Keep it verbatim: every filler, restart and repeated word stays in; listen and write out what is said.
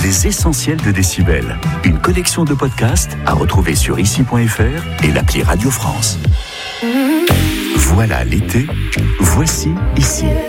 Les essentiels de Décibel. Une collection de podcasts à retrouver sur ici point f r et l'appli Radio France. Voilà l'été, voici ici.